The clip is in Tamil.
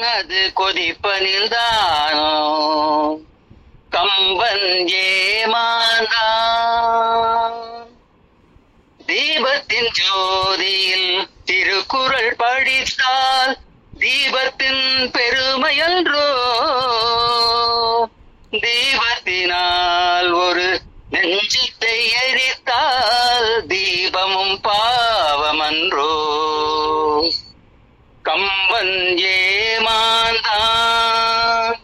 அது கொதிப்பனில்தானோ கம்பன் ஏமாந்தான். தீபத்தின் ஜோதியில் திருக்குறள் படித்தால் தீபத்தின் பெருமையன்றோ, தீபத்தினால் ஒரு நெஞ்சத்தை எரித்தால் தீபமும் பாவமன்றோ. கம்பன்